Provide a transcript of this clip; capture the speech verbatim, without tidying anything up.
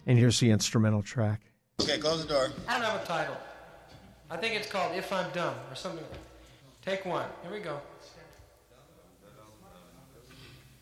And here's the instrumental track. Okay, close the door. I don't have a title. I think it's called If I'm Dumb or something. Take one. Here we go.